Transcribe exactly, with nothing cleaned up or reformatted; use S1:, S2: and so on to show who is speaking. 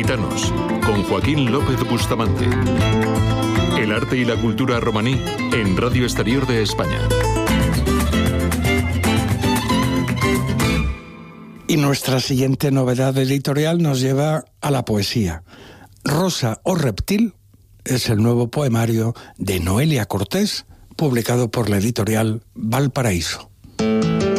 S1: Gitanos, con Joaquín López Bustamante. El arte y la cultura romaní en Radio Exterior de España.
S2: Y nuestra siguiente novedad editorial nos lleva a la poesía. Rosa o reptil es el nuevo poemario de Noelia Cortés, publicado por la editorial Valparaíso.